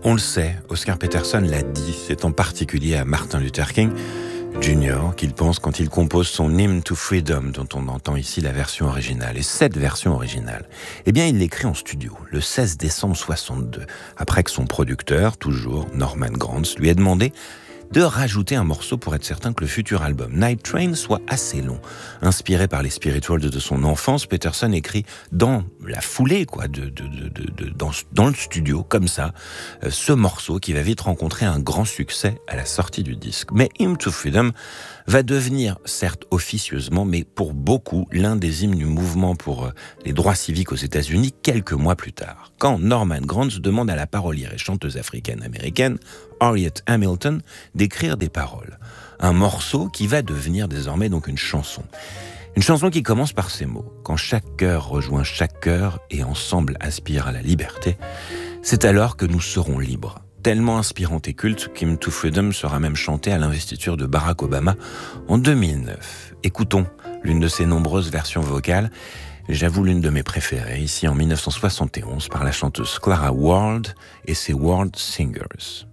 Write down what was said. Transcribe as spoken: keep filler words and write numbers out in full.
On le sait, Oscar Peterson l'a dit, c'est en particulier à Martin Luther King Junior qu'il pense quand il compose son Hymn to Freedom, dont on entend ici la version originale. Et cette version originale, eh bien, il l'écrit en studio, le seize décembre soixante-deux, après que son producteur, toujours Norman Granz, lui ait demandé de rajouter un morceau pour être certain que le futur album Night Train soit assez long. Inspiré par les spirituals de son enfance, Peterson écrit dans la foulée, quoi, de, de, de, de, de, dans, dans le studio, comme ça, euh, ce morceau qui va vite rencontrer un grand succès à la sortie du disque. Mais Hymn to Freedom va devenir, certes officieusement, mais pour beaucoup, l'un des hymnes du mouvement pour euh, les droits civiques aux États-Unis quelques mois plus tard. Quand Norman Granz demande à la parolière et chanteuse africaine-américaine Harriet Hamilton d'écrire des paroles. Un morceau qui va devenir désormais donc une chanson. Une chanson qui commence par ces mots. Quand chaque cœur rejoint chaque cœur et ensemble aspire à la liberté, c'est alors que nous serons libres. Tellement inspirante et culte qu'Hymn to Freedom sera même chanté à l'investiture de Barack Obama en deux mille neuf. Écoutons l'une de ses nombreuses versions vocales. J'avoue l'une de mes préférées, ici en dix-neuf cent soixante et onze, par la chanteuse Clara Ward et ses World Singers.